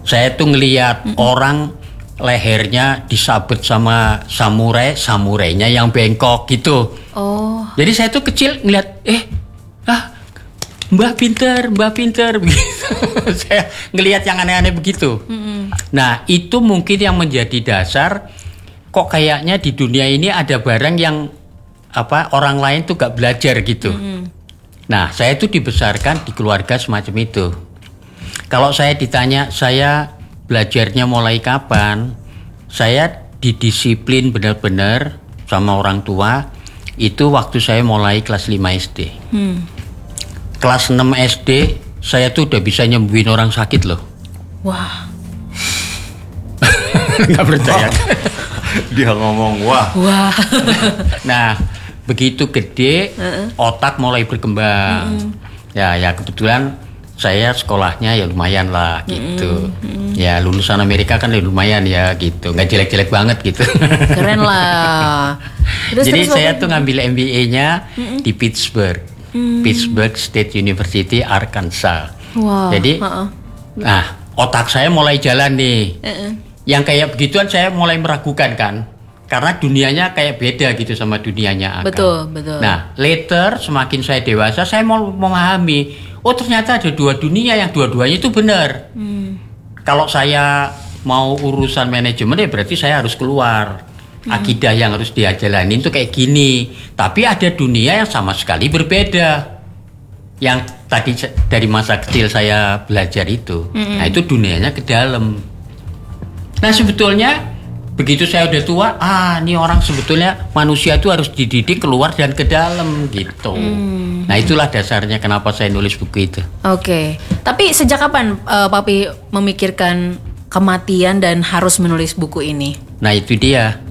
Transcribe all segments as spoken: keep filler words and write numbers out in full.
Saya tuh ngelihat mm-hmm. orang lehernya disabet sama samurai, samurainya yang bengkok gitu. Oh. Jadi saya tuh kecil ngelihat, eh, ah, Mbah pinter, Mbah pinter, begitu. Saya ngelihat yang aneh-aneh begitu. Mm-hmm. Nah, itu mungkin yang menjadi dasar, kok kayaknya di dunia ini ada barang yang apa orang lain tuh gak belajar gitu. Mm-hmm. Nah, saya tuh dibesarkan di keluarga semacam itu. Kalau saya ditanya, saya belajarnya mulai kapan? Saya didisiplin benar-benar sama orang tua itu waktu saya mulai kelas lima S D. Hmm. Kelas enam S D saya tuh udah bisa nyembuhin orang sakit loh. Wah. Nggak percaya. Dia ngomong wah. Wah. Nah, begitu gede uh-uh. otak mulai berkembang. Uh-uh. Ya, ya kebetulan saya sekolahnya ya lumayan lah gitu. Mm-hmm. Ya lulusan Amerika kan ya lumayan ya gitu. Nggak jelek-jelek banget gitu. Keren lah. Terus, Jadi terus saya apa? tuh ngambil M B A-nya mm-hmm. di Pittsburgh. Mm. Pittsburgh State University, Arkansas. Wow. Jadi uh-uh. nah otak saya mulai jalan nih. Uh-uh. Yang kayak begituan saya mulai meragukan kan. Karena dunianya kayak beda gitu sama dunianya akal. Betul, betul. Nah, later semakin saya dewasa, saya mau memahami, oh ternyata ada dua dunia yang dua-duanya itu benar. Hmm. Kalau saya mau urusan manajemen ya berarti saya harus keluar. Hmm. Akidah yang harus dia jalanin itu kayak gini. Tapi ada dunia yang sama sekali berbeda. Yang tadi dari masa kecil saya belajar itu. Hmm. Nah, itu dunianya ke dalam. Nah, sebetulnya begitu saya udah tua, ah ini orang sebetulnya manusia itu harus dididik keluar dan ke dalam gitu. Hmm. Nah itulah dasarnya kenapa saya nulis buku itu. Oke, okay. Tapi sejak kapan uh, Papi memikirkan kematian dan harus menulis buku ini? Nah itu dia.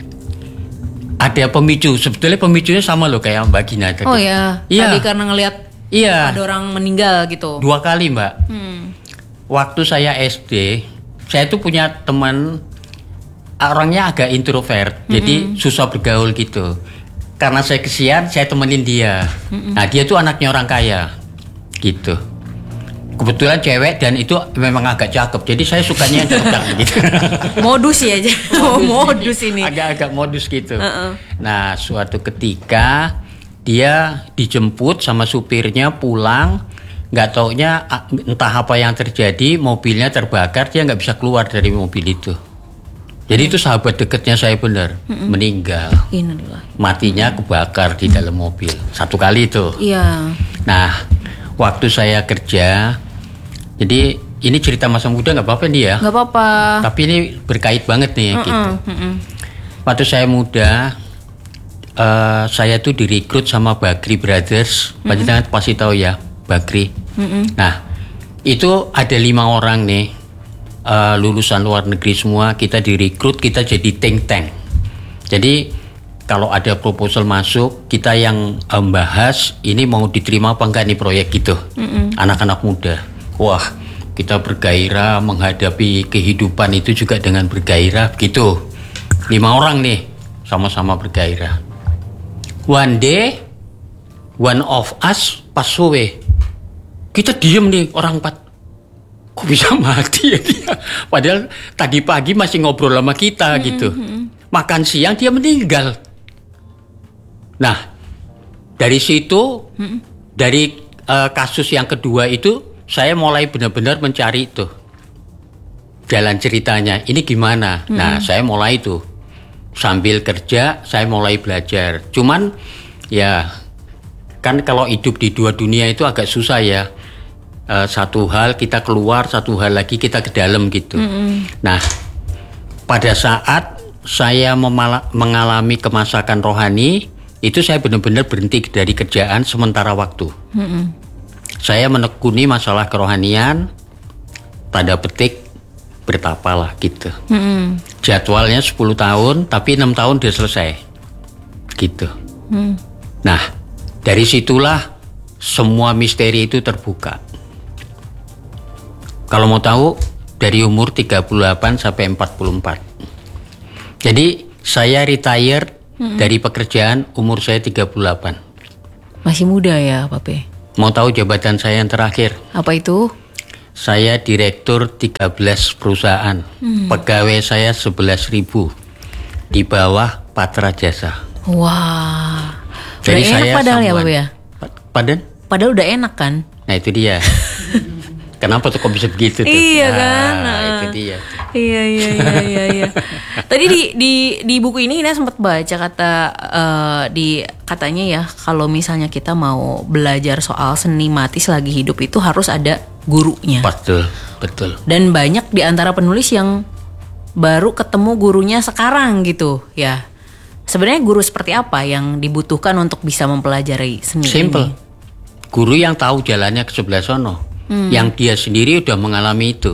Ada pemicu, sebetulnya pemicunya sama loh kayak Mbak Gina tadi. Oh ya, iya. Tadi karena ngelihat iya. ada orang meninggal gitu. Dua kali Mbak. Hmm. Waktu saya S D, saya tuh punya teman orangnya agak introvert, mm-hmm. jadi susah bergaul gitu. Karena saya kesian, saya temenin dia. Mm-hmm. Nah dia tuh anaknya orang kaya, gitu. Kebetulan cewek dan itu memang agak cakep, jadi saya sukanya yang cakep gitu. Modus ya aja, modus, modus ini. Agak-agak modus gitu. Uh-uh. Nah suatu ketika dia dijemput sama supirnya pulang, nggak taunya entah apa yang terjadi, mobilnya terbakar, dia nggak bisa keluar dari mobil itu. Jadi itu sahabat dekatnya saya benar, mm-mm. meninggal. Inilah. Matinya kebakar di dalam mobil. Satu kali itu. Iya. Nah, waktu saya kerja, jadi ini cerita masa muda nggak apa-apa nih ya? Nggak apa-apa. Tapi ini berkait banget nih mm-mm. gitu. Mm-mm. Waktu saya muda, uh, saya tuh direkrut sama Bakri Brothers. Panjenengan pasti tahu ya, Bakri. Mm-mm. Nah, itu ada lima orang nih. Uh, lulusan luar negeri semua, kita direkrut, kita jadi think tank. Jadi kalau ada proposal masuk, kita yang um, bahas ini mau diterima apa enggak nih proyek gitu. Mm-mm. Anak-anak muda, wah kita bergairah menghadapi kehidupan itu juga dengan bergairah gitu. Lima orang nih sama-sama bergairah. One day, one of us pass away. Kita diem nih orang empat. Kok bisa mati ya dia? Padahal tadi pagi masih ngobrol sama kita mm-hmm. gitu. Makan siang dia meninggal. Nah, dari situ, mm-hmm. dari uh, kasus yang kedua itu, saya mulai benar-benar mencari itu jalan ceritanya. Ini gimana? Mm-hmm. Nah, saya mulai itu sambil kerja, saya mulai belajar. Cuman ya kan kalau hidup di dua dunia itu agak susah ya. Uh, satu hal kita keluar, satu hal lagi kita ke dalam gitu. Mm-hmm. Nah, pada saat saya memala- mengalami kemasakan rohani, itu saya benar-benar berhenti dari kerjaan sementara waktu. Mm-hmm. Saya menekuni masalah kerohanian, tanda petik bertapalah gitu. Mm-hmm. Jadwalnya sepuluh tahun, tapi enam tahun udah selesai, gitu. Mm. Nah, dari situlah semua misteri itu terbuka. Kalau mau tahu, dari umur tiga puluh delapan sampai empat puluh empat. Jadi saya retire hmm. dari pekerjaan umur saya tiga puluh delapan. Masih muda ya, Pape? Mau tahu jabatan saya yang terakhir? Apa itu? Saya direktur tiga belas perusahaan. Hmm. Pegawai saya sebelas ribu. Di bawah Patra Jasa. Wah. Jadi udah saya enak padahal ya, Bapak ya? Pardon? Padahal udah enak kan? Nah itu dia. Kenapa tuh kok bisa begitu tuh? Iya nah, kan? Itu dia. Iya iya iya iya. iya. Tadi di di di buku ini Ina sempat baca kata uh, di katanya ya kalau misalnya kita mau belajar soal seni mati selagi hidup itu harus ada gurunya. Betul betul. Dan banyak di antara penulis yang baru ketemu gurunya sekarang gitu ya. Sebenarnya guru seperti apa yang dibutuhkan untuk bisa mempelajari seni Simple. ini? Guru yang tahu jalannya ke sebelah sono. Hmm. Yang dia sendiri udah mengalami itu.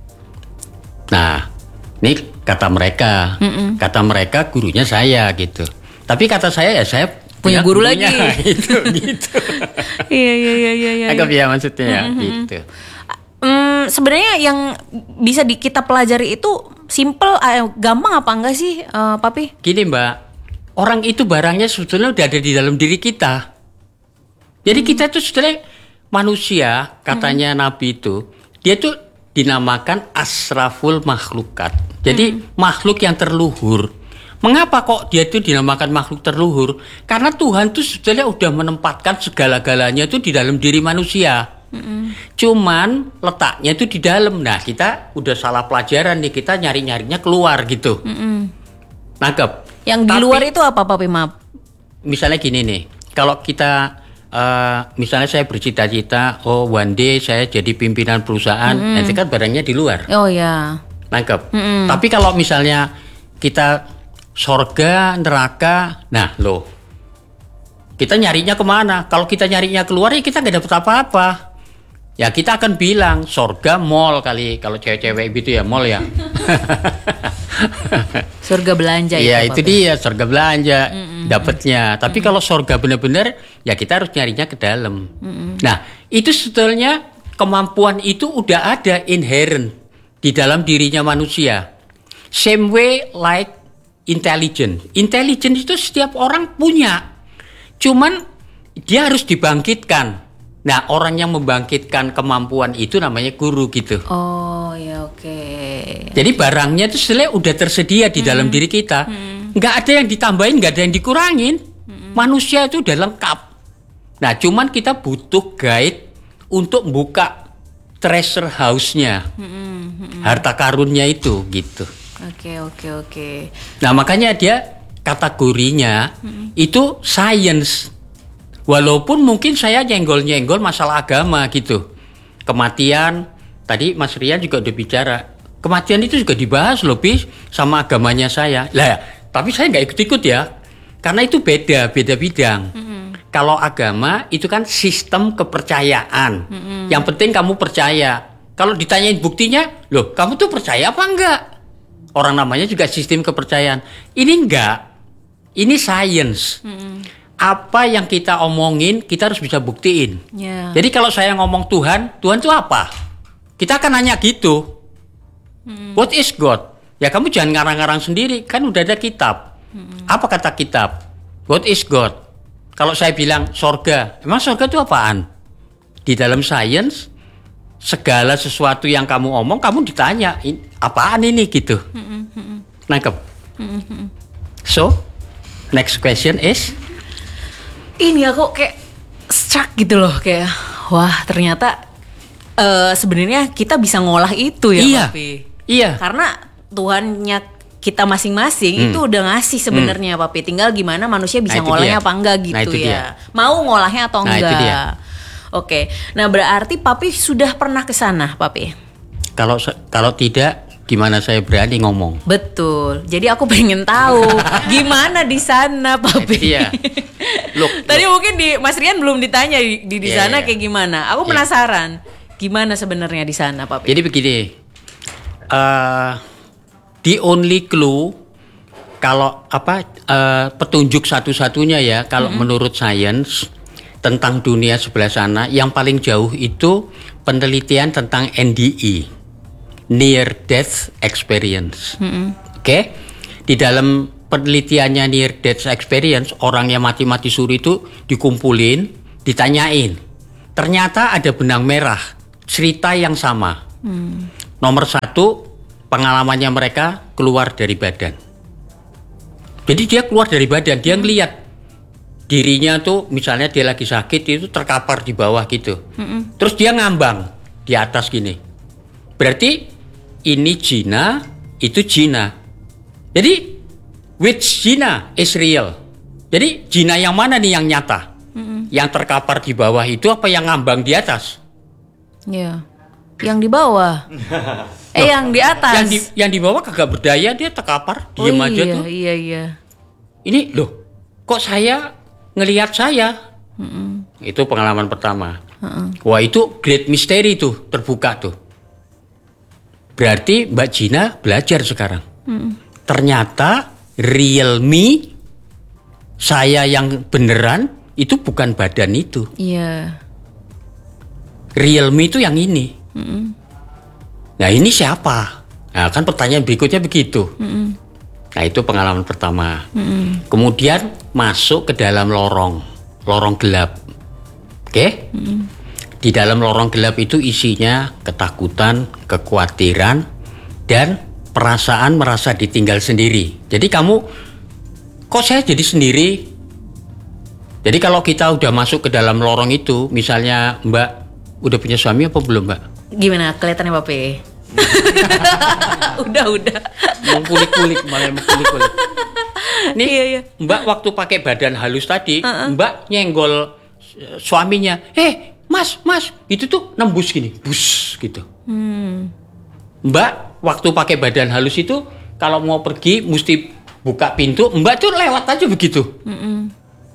Nah, ini kata mereka, Mm-mm. kata mereka gurunya saya gitu. Tapi kata saya ya saya punya guru lagi. Itu gitu. Iya iya iya iya. iya. Agak ya maksudnya ya, mm-hmm. gitu. Hmm, sebenarnya yang bisa di, kita pelajari itu simple, eh, gampang apa enggak sih, uh, Papi? Gini Mbak, orang itu barangnya sebetulnya udah ada di dalam diri kita. Jadi hmm. kita tuh sebetulnya manusia, katanya hmm. Nabi itu, dia tuh dinamakan asraful makhlukat. Jadi hmm. makhluk yang terluhur. Mengapa kok dia itu dinamakan makhluk terluhur? Karena Tuhan tuh sebetulnya udah menempatkan segala-galanya itu di dalam diri manusia. Hmm. Cuman letaknya itu di dalam. Nah kita udah salah pelajaran nih, kita nyari-nyarinya keluar gitu. Hmm. Nangkep? Yang di Tapi, luar itu apa Papi, maaf? Misalnya gini nih, kalau kita Uh, misalnya saya bercita-cita, oh one day saya jadi pimpinan perusahaan, mm-hmm. nanti kan barangnya di luar. Oh ya. Nangkep. Mm-hmm. Tapi kalau misalnya kita sorga, neraka, nah loh, kita nyarinya kemana? Kalau kita nyarinya keluar ya kita nggak dapat apa-apa. Ya kita akan bilang sorga mall kali, kalau cewek-cewek gitu ya mall ya. Surga belanja itu. Iya itu dia surga belanja mm-hmm. dapatnya. Tapi mm-hmm. kalau surga benar-benar ya kita harus nyarinya ke dalam. Mm-hmm. Nah itu sebetulnya kemampuan itu udah ada inherent di dalam dirinya manusia. Same way like intelligence. Intelligence itu setiap orang punya. Cuman dia harus dibangkitkan. Nah orang yang membangkitkan kemampuan itu namanya guru gitu. Oh ya oke. Okay. Jadi barangnya itu sebenarnya udah tersedia di hmm. dalam diri kita. Hmm. Nggak ada yang ditambahin, nggak ada yang dikurangin. Hmm. Manusia itu udah lengkap. Nah cuman kita butuh guide untuk buka treasure house-nya. Hmm. Hmm. Harta karunnya itu gitu. Oke okay, oke okay, oke. Okay. Nah makanya dia kategorinya hmm. itu science. Walaupun mungkin saya nyenggol-nyenggol masalah agama gitu. Kematian, tadi Mas Rian juga udah bicara. Kematian itu juga dibahas loh, Bis, sama agamanya saya. Lah, tapi saya nggak ikut-ikut ya. Karena itu beda, beda bidang. Mm-hmm. Kalau agama itu kan sistem kepercayaan. Mm-hmm. Yang penting kamu percaya. Kalau ditanyain buktinya, loh kamu tuh percaya apa enggak? Orang namanya juga sistem kepercayaan. Ini enggak. Ini science. Mm-hmm. Apa yang kita omongin kita harus bisa buktiin. Yeah. Jadi kalau saya ngomong Tuhan, Tuhan itu apa? Kita akan nanya gitu. Hmm. What is God? Ya kamu jangan ngarang-ngarang sendiri, kan udah ada kitab. Hmm. Apa kata kitab? What is God? Kalau saya bilang sorga, emang sorga itu apaan? Di dalam sains, segala sesuatu yang kamu omong, kamu ditanya, apaan ini gitu. Hmm. Hmm. Nangkep? Hmm. So, next question is? Ini aku kayak struck gitu loh, kayak wah ternyata uh, sebenarnya kita bisa ngolah itu ya, iya, Papi. Iya. Karena Tuhannya kita masing-masing hmm. itu udah ngasih sebenarnya, hmm. Papi. Tinggal gimana manusia bisa nah, ngolahnya dia. Apa enggak gitu nah, ya. Dia. Mau ngolahnya atau nah, enggak. Oke. Nah, berarti Papi sudah pernah ke sana, Papi? Kalau kalau tidak, gimana saya berani ngomong? Betul. Jadi aku pengen tahu gimana di sana, Papi. Iya. Look, tadi look. Mungkin di Mas Rian belum ditanya di di, di yeah, sana yeah. kayak gimana. Aku yeah. penasaran gimana sebenarnya di sana, Papi. Jadi begini. Uh, the only clue kalau apa uh, petunjuk satu-satunya ya kalau mm-hmm. menurut sains tentang dunia sebelah sana yang paling jauh itu penelitian tentang N D E. Near Death Experience, mm-hmm. oke? Okay? Di dalam penelitiannya Near Death Experience, orang yang mati-mati suri itu dikumpulin, ditanyain. Ternyata ada benang merah. cerita yang sama. Hmm. Nomor satu, pengalamannya mereka keluar dari badan. Jadi dia keluar dari badan, dia ngelihat dirinya tuh, misalnya dia lagi sakit itu terkapar di bawah gitu. Hmm. Terus dia ngambang di atas gini. Berarti ini Gina, itu Gina. Jadi which Gina is real? Jadi Gina yang mana nih yang nyata? Hmm. Yang terkapar di bawah itu apa yang ngambang di atas? Ya. Yang di bawah. eh yang di atas. Yang di yang di bawah kagak berdaya, dia terkapar, diem oh, aja iya, tuh. Iya iya. Ini loh, kok saya ngelihat saya? Mm-mm. Itu pengalaman pertama. Mm-mm. Wah itu great mystery tuh, terbuka tuh. Berarti Mbak Gina belajar sekarang. Mm. Ternyata real me, saya yang beneran itu bukan badan itu. Iya. Real me itu yang ini. Mm-mm. Nah ini siapa? Nah kan pertanyaan berikutnya begitu. Mm-mm. Nah itu pengalaman pertama. Mm-mm. Kemudian masuk ke dalam lorong, lorong gelap. Oke? Okay? Di dalam lorong gelap itu isinya ketakutan, kekhawatiran, dan perasaan merasa ditinggal sendiri. Jadi kamu, kok saya jadi sendiri? Jadi kalau kita udah masuk ke dalam lorong itu, misalnya Mbak udah punya suami apa belum Mbak? Gimana kelihatannya Pak P? udah udah. Mau kulik-kulik malah mau kulik-kulik. Nih iya, iya. Mbak waktu pakai badan halus tadi, uh-uh. Mbak nyenggol suaminya. Eh Mas, Mas, itu tuh nembus gini, bus gitu. Hmm. Mbak waktu pakai badan halus itu kalau mau pergi mesti buka pintu, Mbak tuh lewat aja begitu. Mm-mm.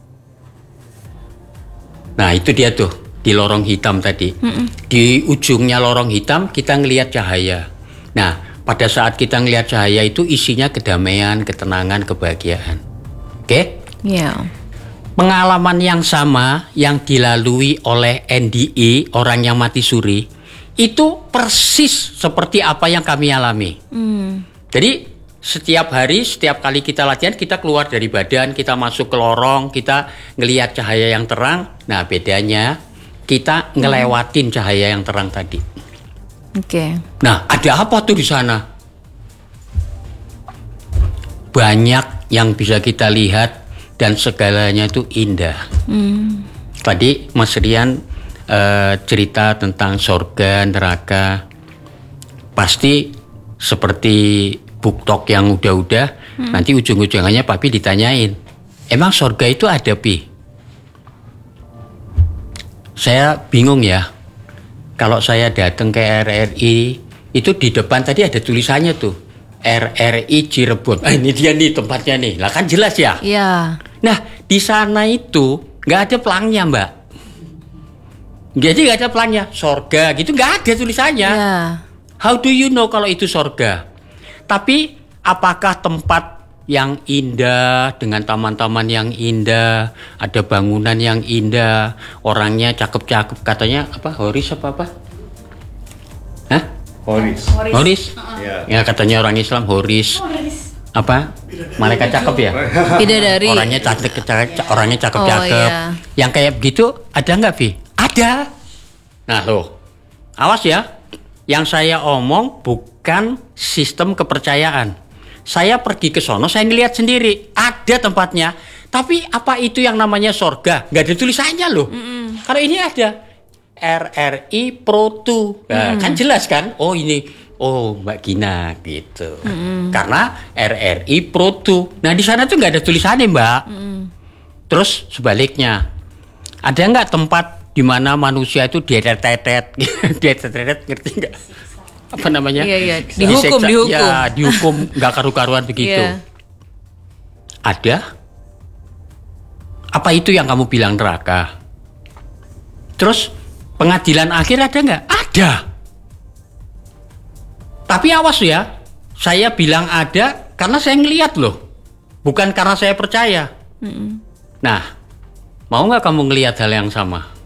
Nah itu dia tuh. Di lorong hitam tadi, mm-mm. Di ujungnya lorong hitam kita ngelihat cahaya. Nah, pada saat kita ngelihat cahaya itu isinya kedamaian, ketenangan, kebahagiaan. Oke? Okay? Iya. Yeah. Pengalaman yang sama yang dilalui oleh N D E, orang yang mati suri, itu persis seperti apa yang kami alami. Mm. Jadi setiap hari, setiap kali kita latihan, kita keluar dari badan, kita masuk ke lorong, kita ngelihat cahaya yang terang. Nah, bedanya kita ngelewatin cahaya yang terang tadi. Oke. Okay. Nah, ada apa tuh di sana? Banyak yang bisa kita lihat dan segalanya itu indah. Mm. Tadi Mas Rian uh, cerita tentang surga, neraka. Pasti seperti BookTok yang udah-udah, hmm. nanti ujung-ujungannya Papi ditanyain, emang surga itu ada Pi? Saya bingung ya, kalau saya datang ke R R I, itu di depan tadi ada tulisannya tuh, R R I Cirebon. Ah, ini dia nih tempatnya nih, lah kan jelas ya? Iya. Nah, di sana itu nggak ada pelangnya Mbak. Jadi nggak ada pelangnya, surga gitu nggak ada tulisannya. Iya. How do you know kalau itu surga? Tapi apakah tempat yang indah dengan taman-taman yang indah, ada bangunan yang indah, orangnya cakep-cakep, katanya apa? Horis apa apa? Hah? Horis. Horis. Horis? Uh-uh. Ya katanya orang Islam Horis. Horis. Apa? Malaikat cakep ya? Bidadari. Orangnya cakep, orangnya cakep-cakep. Oh, iya. Yang kayak begitu ada nggak, Vi? Ada. Nah loh, awas ya. Yang saya omong bukan sistem kepercayaan. Saya pergi ke sono, saya ngelihat sendiri. Ada tempatnya. Tapi apa itu yang namanya surga? Nggak ada tulisannya loh. Mm-mm. Kalau ini ada R R I Pro dua. Nah, mm. kan jelas kan? Oh ini, oh Mbak Gina gitu. Mm-mm. Karena R R I Pro dua. Nah di sana tuh nggak ada tulisannya Mbak. Mm. Terus sebaliknya, ada nggak tempat di mana manusia itu dietet-tetet, dietet-tetet, ngerti nggak? Apa namanya? Iya, iya. Dihukum, diseksa, dihukum. Ya, dihukum nggak karu-karuan begitu. Yeah. Ada? Apa itu yang kamu bilang neraka? Terus pengadilan akhir ada nggak? Ada. Tapi awas ya, saya bilang ada karena saya ngelihat loh, bukan karena saya percaya. Mm-mm. Nah, mau nggak kamu ngelihat hal yang sama?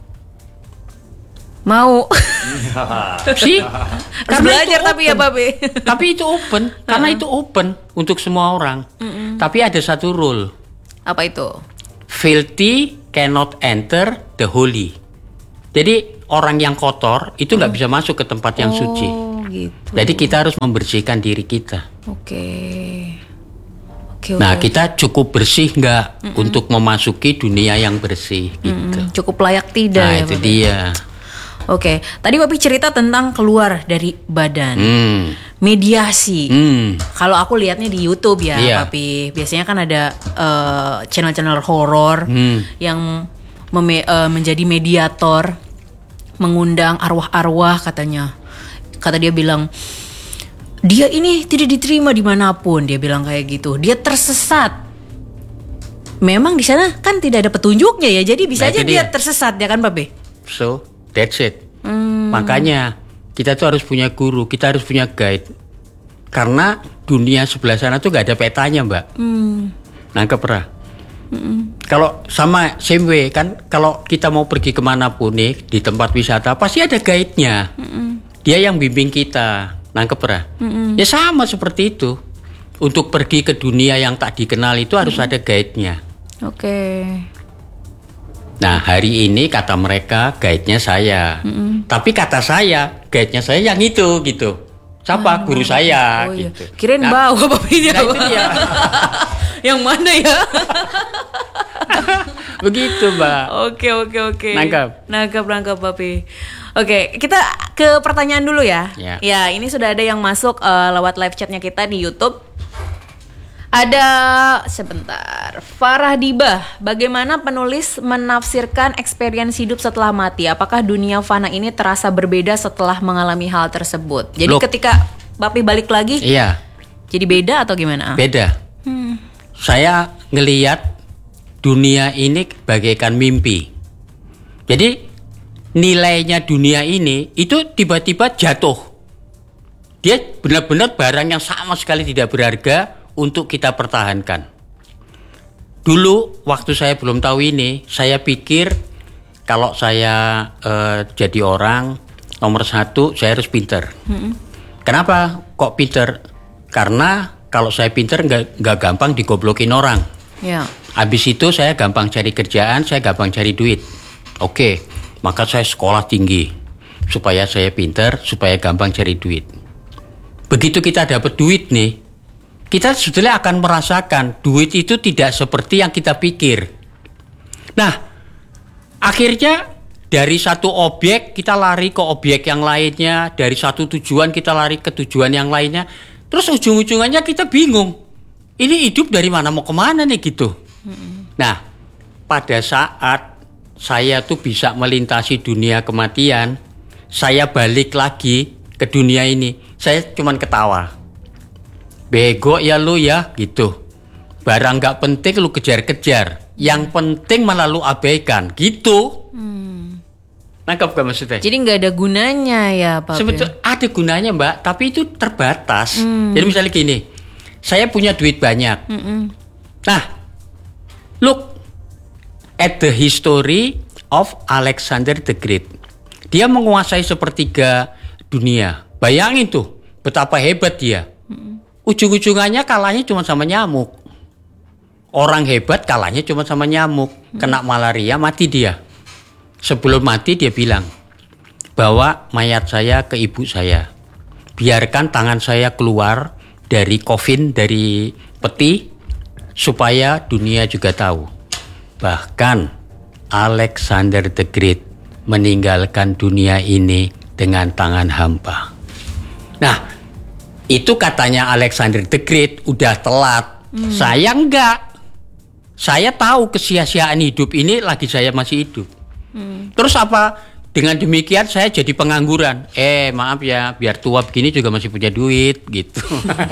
Mau. Sih, harus belajar tapi ya Babe. Tapi itu open, karena itu open untuk semua orang. Mm-mm. Tapi ada satu rule. Apa itu? Filthy cannot enter the holy. Jadi orang yang kotor itu nggak hmm. bisa masuk ke tempat yang oh, suci. Gitu. Jadi kita harus membersihkan diri kita. Oke. Okay, nah okay. Kita cukup bersih nggak Mm-mm. untuk memasuki dunia yang bersih gitu. Mm-mm. Cukup layak tidak nah, ya itu Papi? Dia. Oke, tadi Papi cerita tentang keluar dari badan, hmm. mediasi. Hmm. Kalau aku lihatnya di YouTube ya, yeah. Papi. Biasanya kan ada uh, channel-channel horor hmm. yang meme- uh, menjadi mediator, mengundang arwah-arwah katanya. Kata dia bilang, dia ini tidak diterima dimanapun, dia bilang kayak gitu. Dia tersesat. Memang di sana kan tidak ada petunjuknya ya, jadi bisa nah, aja dia. dia tersesat ya kan, Papi? So that's it. Hmm. Makanya kita tuh harus punya guru, kita harus punya guide. Karena dunia sebelah sana tuh gak ada petanya, Mbak. Hmm. Nangkep lah. Hmm. Kalau sama same way kan, kalau kita mau pergi kemanapun nih di tempat wisata pasti ada guide-nya. Hmm. Dia yang bimbing kita, nangkep lah. Hmm. Ya sama seperti itu. Untuk pergi ke dunia yang tak dikenal itu harus hmm. ada guide-nya. Oke. Okay. Nah hari ini kata mereka guide-nya saya, mm-mm. tapi kata saya guide-nya saya yang itu gitu. Siapa? Ah, guru saya oh, gitu. Iya. Kirain nah, bawa papinya. Nah itu dia. Yang mana ya? Begitu Mbak. Oke oke oke. Nangkap. Nangkap nangkap papi. Oke kita ke pertanyaan dulu ya. Ya, ya ini sudah ada yang masuk uh, lewat live chatnya kita di YouTube. Ada sebentar, Farah Dibah, bagaimana penulis menafsirkan experience hidup setelah mati? Apakah dunia fana ini terasa berbeda setelah mengalami hal tersebut? Jadi Look. ketika Papi balik lagi, iya. jadi beda atau gimana? Beda. Hmm. Saya ngelihat dunia ini bagaikan mimpi. Jadi nilainya dunia ini itu tiba-tiba jatuh. Dia benar-benar barang yang sama sekali tidak berharga untuk kita pertahankan. Dulu waktu saya belum tahu ini, saya pikir kalau saya uh, jadi orang nomor satu saya harus pinter. Mm-hmm. Kenapa kok pinter? Karena kalau saya pinter nggak nggak gampang digoblokin orang. Yeah. Habis itu saya gampang cari kerjaan, saya gampang cari duit. Oke, maka saya sekolah tinggi supaya saya pinter, supaya gampang cari duit. Begitu kita dapat duit nih, kita sebetulnya akan merasakan duit itu tidak seperti yang kita pikir. Nah, akhirnya dari satu objek kita lari ke objek yang lainnya, dari satu tujuan kita lari ke tujuan yang lainnya. Terus ujung-ujungannya kita bingung. Ini hidup dari mana mau kemana nih gitu. Nah, pada saat saya tuh bisa melintasi dunia kematian, saya balik lagi ke dunia ini, saya cuman ketawa. Bego ya lu ya gitu. Barang gak penting lu kejar-kejar, yang penting malah lu abaikan gitu. hmm. Nangkep gak maksudnya? Jadi gak ada gunanya ya Pak? Sebetulnya ada gunanya Mbak, tapi itu terbatas. hmm. Jadi misalnya gini, saya punya duit banyak. Mm-mm. Nah, look at the history of Alexander the Great. Dia menguasai sepertiga dunia. Bayangin tuh betapa hebat dia. Mm-mm. Ujung-ujungannya kalahnya cuma sama nyamuk. Orang hebat kalahnya cuma sama nyamuk. Kena malaria mati dia. Sebelum mati dia bilang, bawa mayat saya ke ibu saya. Biarkan tangan saya keluar dari coffin, dari peti, supaya dunia juga tahu. Bahkan Alexander the Great meninggalkan dunia ini dengan tangan hampa. Nah, itu katanya Alexander the Great udah telat. Hmm. Saya enggak. Saya tahu kesia-siaan hidup ini lagi saya masih hidup. Hmm. Terus apa? Dengan demikian saya jadi pengangguran. Eh maaf ya, biar tua begini juga masih punya duit gitu.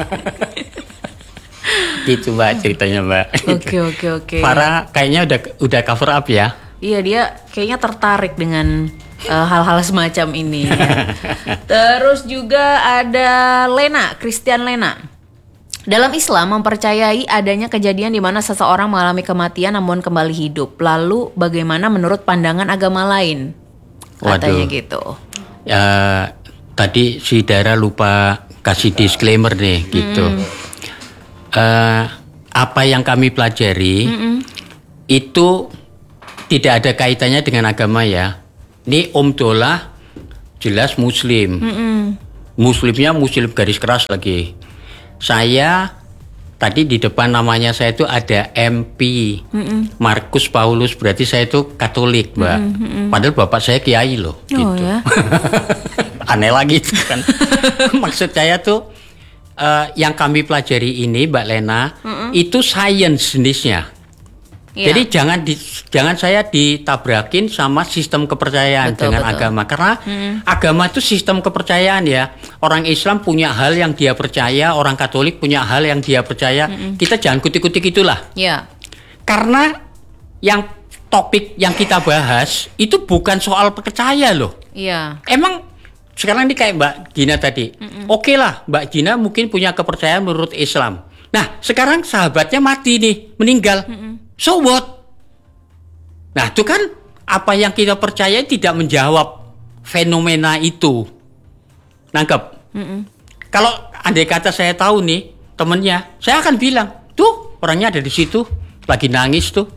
Gitu Mbak ceritanya Mbak. Oke oke oke. Farah kayaknya udah udah cover up ya. Iya dia kayaknya tertarik dengan uh, hal-hal semacam ini. Ya. Terus juga ada Lena, Christian Lena. Dalam Islam mempercayai adanya kejadian di mana seseorang mengalami kematian namun kembali hidup. Lalu bagaimana menurut pandangan agama lain? Katanya Waduh. gitu. Ya, tadi si Dara lupa kasih disclaimer nih gitu. Hmm. Uh, apa yang kami pelajari Mm-mm. itu tidak ada kaitannya dengan agama ya. Ini Om Dola jelas Muslim. Mm-mm. Muslimnya Muslim garis keras lagi. Saya tadi di depan namanya saya itu ada M P Mm-mm. Markus Paulus, berarti saya itu Katolik, Mbak. Mm-mm. Padahal bapak saya kiai loh. Oh, gitu. Ya? Aneh lagi itu kan. Maksud saya tuh uh, yang kami pelajari ini, Mbak Lena, Mm-mm. itu sains jenisnya. Yeah. Jadi jangan di, jangan saya ditabrakin sama sistem kepercayaan betul, dengan betul. agama, karena hmm. agama itu sistem kepercayaan ya. Orang Islam punya hal yang dia percaya, orang Katolik punya hal yang dia percaya. Hmm. Kita jangan kutik-kutik itulah. Yeah. Karena yang topik yang kita bahas itu bukan soal percaya loh. Yeah. Emang sekarang ini kayak Mbak Gina tadi. Hmm. Oke lah, Mbak Gina mungkin punya kepercayaan menurut Islam. Nah, sekarang sahabatnya mati nih, meninggal. Hmm. So what? Nah itu kan apa yang kita percaya tidak menjawab fenomena itu. Nangkep? Mm-mm. Kalau andai kata saya tahu nih temennya, saya akan bilang, tuh orangnya ada di situ, lagi nangis tuh.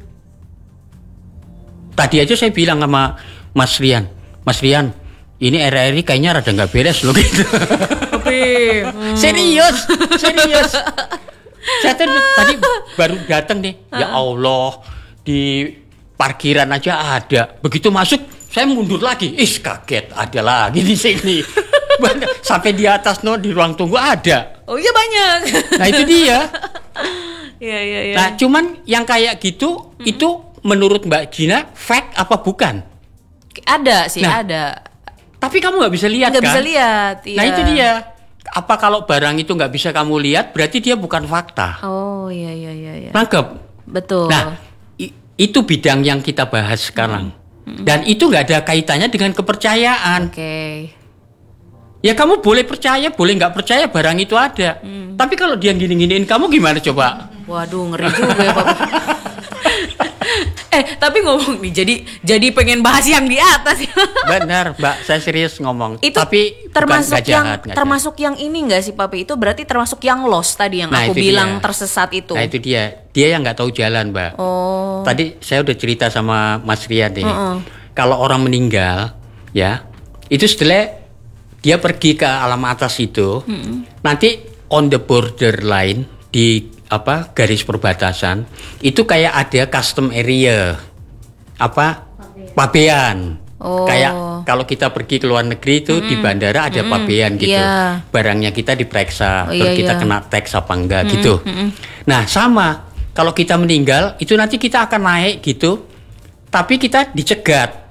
Tadi aja saya bilang sama Mas Rian, Mas Rian, ini R R I kayaknya rada nggak beres loh gitu. hmm. Serius, serius. Saya tadi baru datang nih, ya Allah, di parkiran aja ada. Begitu masuk, saya mundur lagi. Ih, kaget, ada lagi di sini. Sampai di atas no, di ruang tunggu ada. Oh iya banyak. Nah itu dia. Iya iya iya. Nah cuman yang kayak gitu, mm-hmm. itu menurut Mbak Gina fake apa bukan? Ada sih, nah, ada. Tapi kamu nggak bisa lihat nggak kan? Nggak bisa lihat. Iya. Nah itu dia. Apa kalau barang itu nggak bisa kamu lihat, berarti dia bukan fakta. Oh iya iya iya. iya. Nangkep? Betul. Nah i- itu bidang yang kita bahas sekarang. Hmm. Dan itu nggak ada kaitannya dengan kepercayaan. Oke. Okay. Ya kamu boleh percaya, boleh nggak percaya barang itu ada. Hmm. Tapi kalau dia gini-giniin kamu gimana coba? Waduh, ngeri juga ya Pak. Eh tapi ngomong nih, jadi jadi pengen bahas yang di atas ya. Benar Mbak, saya serius ngomong. Itu tapi termasuk bukan, yang jahat, termasuk jahat. Yang ini nggak sih Papi? Itu berarti termasuk yang lost tadi yang nah, aku bilang dia. tersesat itu. Nah itu dia, dia yang nggak tahu jalan Mbak. Oh. Tadi saya udah cerita sama Mas Rian nih. Uh-uh. Kalau orang meninggal, ya itu setelah dia pergi ke alam atas itu, uh-uh. nanti on the borderline di apa garis perbatasan itu kayak ada custom area apa pabean. Oh. Kayak kalau kita pergi ke luar negeri itu mm. di bandara ada mm. pabean gitu. Yeah. Barangnya kita diperiksa, oh, terus iya, kita iya. kena tax apa enggak mm. gitu. Mm. Nah, sama kalau kita meninggal itu nanti kita akan naik gitu. Tapi kita dicegat.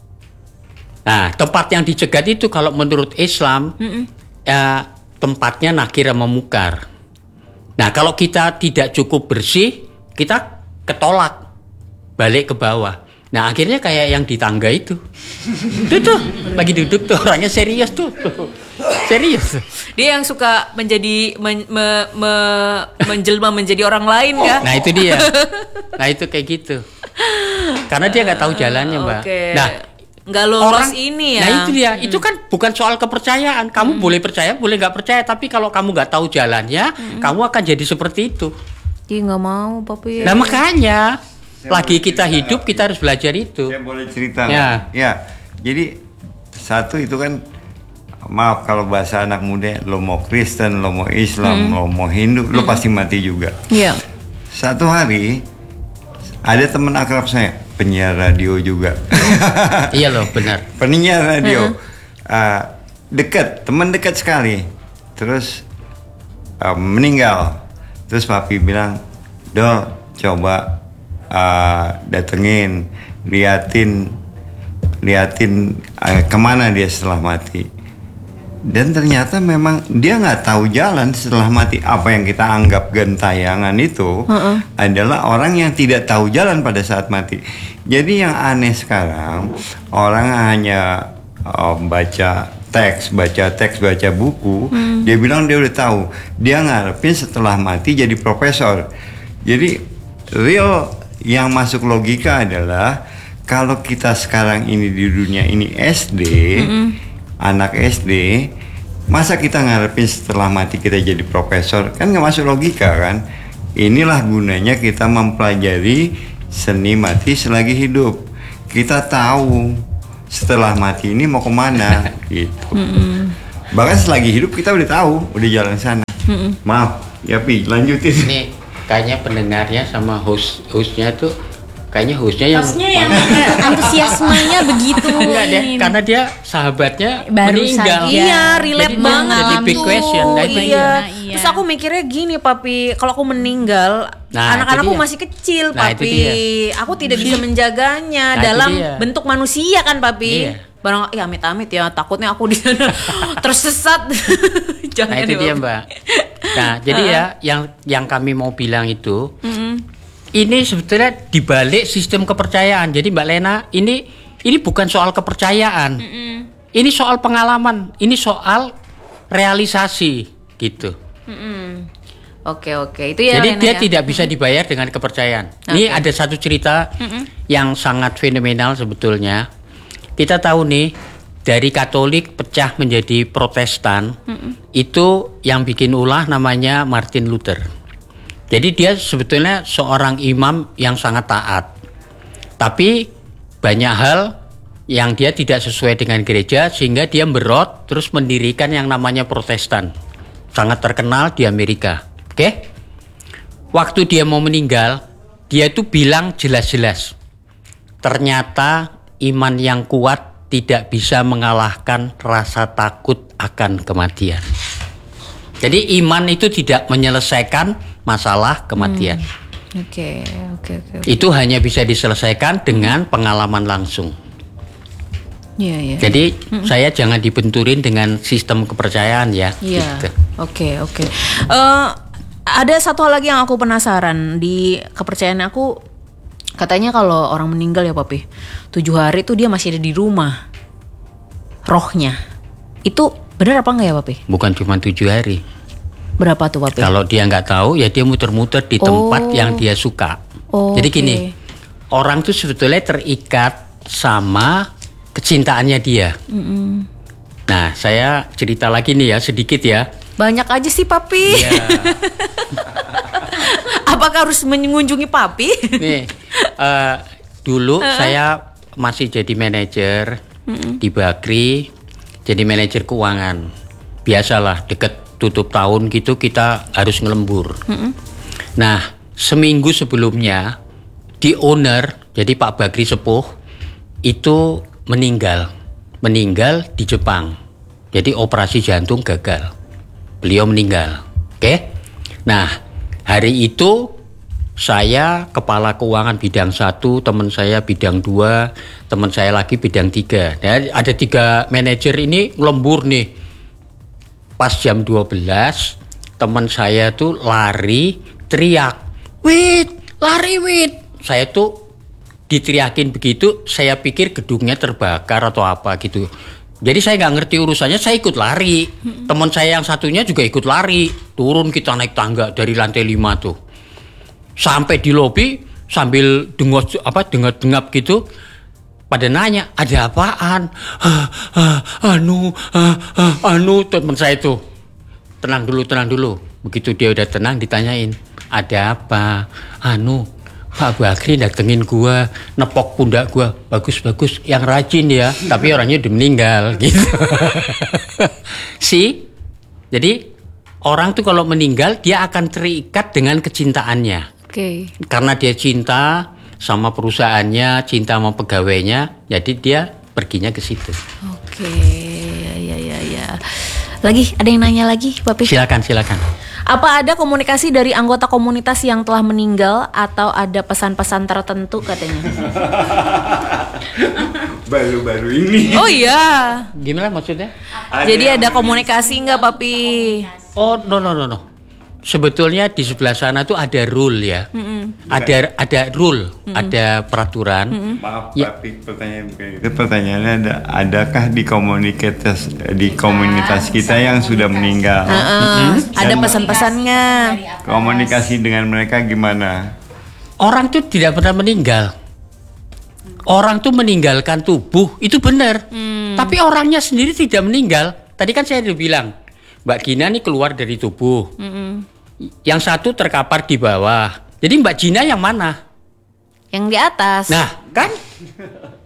Nah, tempat yang dicegat itu kalau menurut Islam mm. ya tempatnya nakir sama mungkar. Nah, kalau kita tidak cukup bersih, kita ketolak balik ke bawah. Nah, akhirnya kayak yang di tangga itu. Tuh tuh, lagi duduk tuh orangnya serius tuh. Serius. Dia yang suka menjadi men, me, me, menjelma menjadi orang lain ya. Nah, itu dia. Nah, itu kayak gitu. Karena dia nggak tahu jalannya, Mbak. Okay. Nah, nggak lolos ini ya. Nah itu dia, hmm. itu kan bukan soal kepercayaan. Kamu hmm. boleh percaya, boleh nggak percaya. Tapi kalau kamu nggak tahu jalannya, hmm. kamu akan jadi seperti itu. Dia nggak mau, Papi. Nah makanya, saya lagi kita cerita, hidup kita harus belajar itu. Saya boleh cerita. Ya, ya. Jadi satu itu kan, maaf kalau bahasa anak muda, lo mau Kristen, lo mau Islam, hmm. lo mau Hindu, hmm. lo pasti mati juga. Iya. Yeah. Satu hari ada teman akrab saya. Penyiar radio juga. Iya loh, benar. Penyiar radio. Uh-huh. uh, dekat, teman dekat sekali. Terus uh, meninggal. Terus papi bilang, "Do, coba uh, datengin, liatin, liatin uh, kemana dia setelah mati." Dan ternyata memang dia nggak tahu jalan setelah mati. Apa yang kita anggap gentayangan itu uh-uh. adalah orang yang tidak tahu jalan pada saat mati. Jadi yang aneh sekarang, orang hanya oh, baca teks, baca teks, baca buku. Hmm. Dia bilang dia udah tahu. Dia ngarepin setelah mati jadi profesor. Jadi real yang masuk logika adalah kalau kita sekarang ini di dunia ini S D. Mm-mm. Anak S D, masa kita ngarepin setelah mati kita jadi profesor? Kan nggak masuk logika kan? Inilah gunanya kita mempelajari seni mati selagi hidup. Kita tahu setelah mati ini mau kemana gitu. Mm-mm. Bahkan selagi hidup kita udah tahu, udah jalan sana. Mm-mm. Maaf, ya Pi, lanjutin. Ini kayaknya pendengarnya sama host hostnya tuh kayaknya hostnya yang hostnya yang antusiasmenya begitu. Enggak deh, karena dia sahabatnya baru meninggal. Iya, relate jadi banget. Jadi big question. Nah, iya. iya. Terus aku mikirnya gini, Papi, kalau aku meninggal, nah, anak-anakku masih kecil, nah, Papi. Aku tidak bisa menjaganya nah, dalam bentuk manusia kan, Papi. Iya. Barang ya amit-amit ya, takutnya aku di sana tersesat. Jangan nah, itu dia, Mbak. Nah, jadi uh. ya yang yang kami mau bilang itu, mm-hmm. ini sebetulnya dibalik sistem kepercayaan. Jadi Mbak Lena, ini ini bukan soal kepercayaan. Mm-hmm. Ini soal pengalaman, ini soal realisasi gitu. Mm-hmm. Oke oke, itu ya. Jadi Lena, dia ya? tidak bisa dibayar dengan kepercayaan. Okay. Ini ada satu cerita mm-hmm. yang sangat fenomenal sebetulnya. Kita tahu nih, dari Katolik pecah menjadi Protestan, mm-mm. itu yang bikin ulah namanya Martin Luther. Jadi dia sebetulnya seorang imam yang sangat taat. Tapi banyak hal yang dia tidak sesuai dengan gereja, sehingga dia berot terus mendirikan yang namanya Protestan. Sangat terkenal di Amerika. Oke? Waktu dia mau meninggal, dia itu bilang jelas-jelas, ternyata iman yang kuat tidak bisa mengalahkan rasa takut akan kematian. Jadi iman itu tidak menyelesaikan masalah kematian. Oke, oke, oke. Itu hanya bisa diselesaikan dengan pengalaman langsung. Iya, iya. Jadi hmm. saya jangan dibenturin dengan sistem kepercayaan ya. Iya. Gitu. Oke, oke. Uh, ada satu hal lagi yang aku penasaran di kepercayaan aku. Katanya kalau orang meninggal ya Papi, tujuh hari tuh dia masih ada di rumah, rohnya. Itu benar apa enggak ya Papi? Bukan cuma tujuh hari. Berapa tuh Papi? Kalau dia nggak tahu ya dia muter-muter di tempat oh. yang dia suka. Oh, Jadi okay. gini, orang tuh sebetulnya terikat sama kecintaannya dia. Mm-mm. Nah saya cerita lagi nih ya sedikit ya. Banyak aja sih Papi. Yeah. Apakah harus mengunjungi Papi? Nih, uh, dulu uh-uh. saya masih jadi manajer uh-uh. di Bakri, jadi manajer keuangan. Biasalah deket tutup tahun gitu kita harus ngelembur. Uh-uh. Nah, seminggu sebelumnya di owner, jadi Pak Bakri Sepuh itu meninggal, meninggal di Jepang. Jadi operasi jantung gagal, beliau meninggal. Oke? Okay? Nah, hari itu saya kepala keuangan bidang satu, teman saya bidang dua, teman saya lagi bidang tiga. Nah, ada tiga manajer ini lembur nih. Pas jam dua belas, teman saya tuh lari, teriak, "Wit, lari Wit!" Saya tuh diteriakin begitu, saya pikir gedungnya terbakar atau apa gitu. Jadi saya nggak ngerti urusannya, saya ikut lari. Hmm. Teman saya yang satunya juga ikut lari. Turun kita naik tangga dari lantai lima tuh. Sampai di lobi sambil dengus apa dengar-dengar gitu. Pada nanya, ada apaan? Ah, ah, anu, ah, ah, anu teman saya tuh. Tenang dulu, tenang dulu. Begitu dia udah tenang ditanyain, ada apa? Anu, Pak Bakri datengin gua, nepok pundak gua, bagus-bagus, yang rajin ya, tapi orangnya udah meninggal gitu. Si, jadi orang tuh kalau meninggal dia akan terikat dengan kecintaannya. Oke. Okay. Karena dia cinta sama perusahaannya, cinta sama pegawainya, jadi dia perginya ke situ. Oke, okay. ya ya ya. Lagi ada yang nanya lagi, Papi? Silakan, silakan. Apa ada komunikasi dari anggota komunitas yang telah meninggal atau ada pesan-pesan tertentu katanya? Baru-baru ini. Oh iya. Gimana maksudnya? Ada. Jadi ada komunikasi nggak, Papi? Oh no no no no. Sebetulnya di sebelah sana tuh ada rule ya. Mm-hmm. Ada ada rule, mm-hmm. ada peraturan. Mm-hmm. Maaf, ya. Tapi pertanyaan bukan itu. Pertanyaannya ada, adakah di komunitas di komunitas kita yang sudah meninggal? Uh-uh. Mm-hmm. Ada pesan-pesannya. Komunikasi dengan mereka gimana? Orang tuh tidak pernah meninggal. Orang tuh meninggalkan tubuh, itu benar. Mm. Tapi orangnya sendiri tidak meninggal. Tadi kan saya udah bilang, Mbak Gina nih keluar dari tubuh. Mm-mm. Yang satu terkapar di bawah. Jadi Mbak Gina yang mana? Yang di atas. Nah, kan?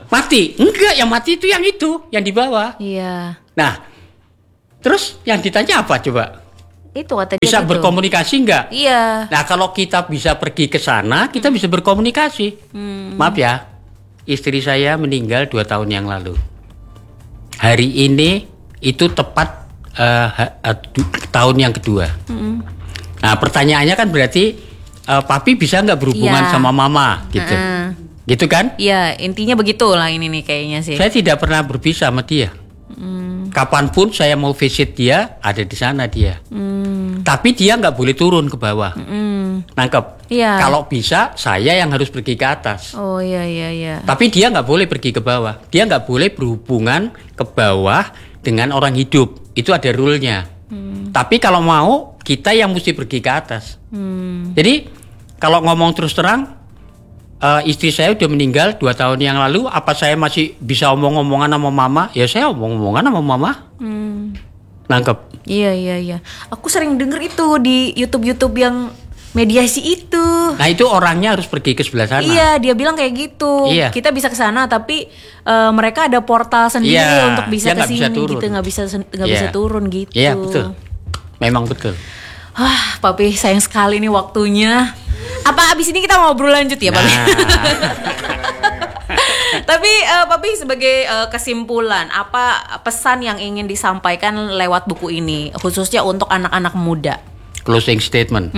Mati? Enggak, yang mati itu yang itu, yang di bawah. Iya. Nah, terus yang ditanya apa coba? Itu kata dia bisa gitu. Berkomunikasi enggak? Iya. Nah, kalau kita bisa pergi ke sana, kita hmm. bisa berkomunikasi. Hmm. Maaf ya, istri saya meninggal dua tahun yang lalu. Hari ini itu tepat uh, uh, du- tahun yang kedua. Hmm. Nah, pertanyaannya kan berarti, uh, papi bisa nggak berhubungan ya. sama mama, gitu. Uh-uh. Gitu kan? Iya, intinya begitulah ini nih kayaknya sih. Saya tidak pernah berpisah sama dia. Hmm. Kapanpun saya mau visit dia, ada di sana dia. Hmm. Tapi dia nggak boleh turun ke bawah. Hmm. Nangkep? Iya. Kalau bisa, saya yang harus pergi ke atas. Oh iya iya iya. Tapi dia nggak boleh pergi ke bawah. Dia nggak boleh berhubungan ke bawah dengan orang hidup. Itu ada rule-nya. Hmm. Tapi kalau mau, kita yang mesti pergi ke atas. Hmm. Jadi kalau ngomong terus terang, Uh, istri saya udah meninggal dua tahun yang lalu. Apa saya masih bisa omong-omongan sama mama? Ya saya omong-omongan sama mama. Hmm. Nangkep? Iya iya iya. Aku sering denger itu di YouTube-YouTube yang mediasi itu. Nah itu orangnya harus pergi ke sebelah sana. Iya, dia bilang kayak gitu. Iya. Kita bisa ke sana, tapi uh, mereka ada portal sendiri iya, untuk bisa ke sini. Gitu nggak bisa nggak iya. bisa turun gitu. Iya betul. Memang betul. Wah, papi sayang sekali nih waktunya. Apa abis ini kita ngobrol lanjut ya, Papi? Nah. Tapi uh, Papi sebagai uh, kesimpulan, apa pesan yang ingin disampaikan lewat buku ini, khususnya untuk anak-anak muda? Closing statement.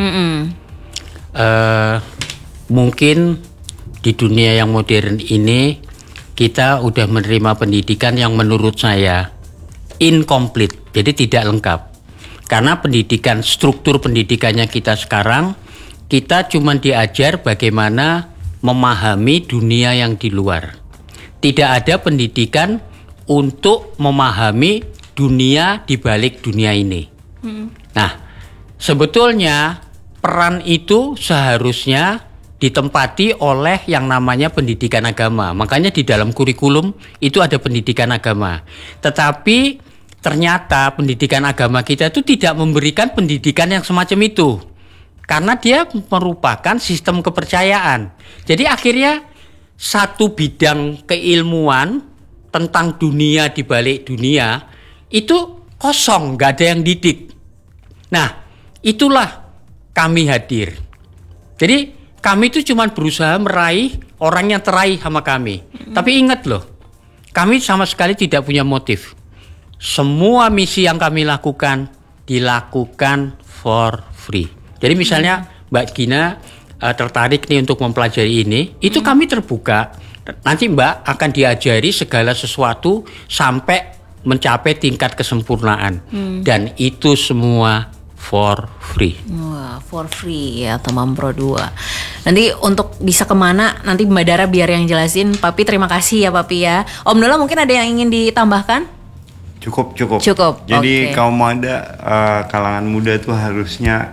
Uh, mungkin di dunia yang modern ini kita udah menerima pendidikan yang menurut saya incomplete, jadi tidak lengkap. Karena pendidikan, struktur pendidikannya kita sekarang, kita cuma diajar bagaimana memahami dunia yang di luar. Tidak ada pendidikan untuk memahami dunia di balik dunia ini. Hmm. Nah, sebetulnya peran itu seharusnya ditempati oleh yang namanya pendidikan agama. Makanya di dalam kurikulum itu ada pendidikan agama. Tetapi ternyata pendidikan agama kita itu tidak memberikan pendidikan yang semacam itu. Karena dia merupakan sistem kepercayaan. Jadi akhirnya satu bidang keilmuan tentang dunia di balik dunia itu kosong, nggak ada yang didik. Nah, itulah kami hadir. Jadi kami itu cuma berusaha meraih orang yang teraih sama kami. Hmm. Tapi ingat loh, kami sama sekali tidak punya motif. Semua misi yang kami lakukan dilakukan for free. Jadi misalnya Mbak Gina uh, tertarik nih untuk mempelajari ini, itu hmm. kami terbuka. Nanti Mbak akan diajari segala sesuatu sampai mencapai tingkat kesempurnaan. Hmm. Dan itu semua for free. Wah, for free ya teman Pro dua. Nanti untuk bisa kemana, nanti Mbak Dara biar yang jelasin. Papi terima kasih ya Papi ya. Om Dola mungkin ada yang ingin ditambahkan? Cukup, cukup. Cukup. Jadi okay. kaum muda, uh, kalangan muda tuh harusnya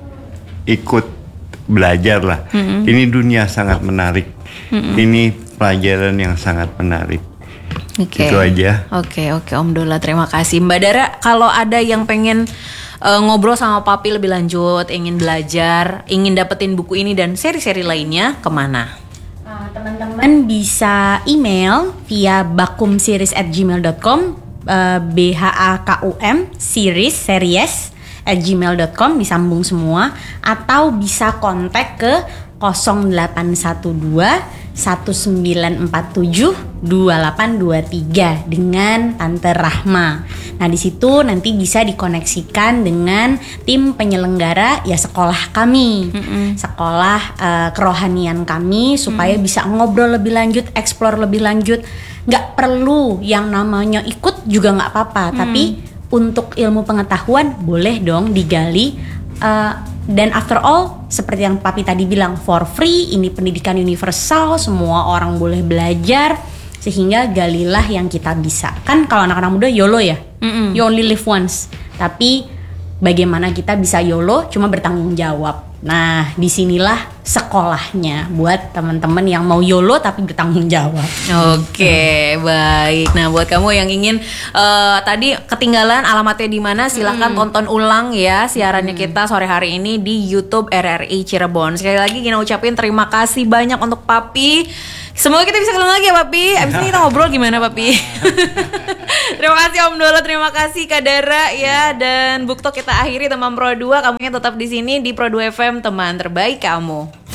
ikut belajar lah. Mm-hmm. Ini dunia sangat menarik. Mm-hmm. Ini pelajaran yang sangat menarik. Okay. Itu aja. Oke, okay, oke okay, Om Dola, terima kasih. Mbak Dara, kalau ada yang pengen uh, ngobrol sama Papi lebih lanjut, ingin belajar, ingin dapetin buku ini dan seri-seri lainnya, kemana? Uh, teman-teman bisa email via bakumseries at gmail dot com, uh, B H A K U M series series at gmail dot com, disambung semua, atau bisa kontak ke nol delapan satu dua satu sembilan empat tujuh dua delapan dua tiga dengan Tante Rahma. Nah, di situ nanti bisa dikoneksikan dengan tim penyelenggara ya sekolah kami, mm-hmm. sekolah uh, kerohanian kami supaya mm. bisa ngobrol lebih lanjut, explore lebih lanjut. Nggak perlu yang namanya ikut juga nggak apa-apa, mm. tapi untuk ilmu pengetahuan boleh dong digali, uh, dan after all seperti yang Papi tadi bilang for free, ini pendidikan universal, semua orang boleh belajar, sehingga galilah yang kita bisa. Kan kalau anak-anak muda YOLO ya, Mm-mm. you only live once, tapi bagaimana kita bisa YOLO cuma bertanggung jawab. Nah, disinilah sekolahnya buat teman-teman yang mau YOLO tapi bertanggung jawab. Oke, baik. Nah, buat kamu yang ingin uh, tadi ketinggalan alamatnya di mana, silahkan hmm. tonton ulang ya siarannya hmm. kita sore hari ini di YouTube R R I Cirebon. Sekali lagi Gina ucapin terima kasih banyak untuk Papi. Semoga kita bisa ketemu lagi ya Papi. Abis ini kita ngobrol gimana Papi. Terima kasih Om Dolo, terima kasih Kak Dara ya. Dan Book Talk kita akhiri teman Pro dua. Kamunya tetap di sini di Pro dua F M, teman terbaik kamu.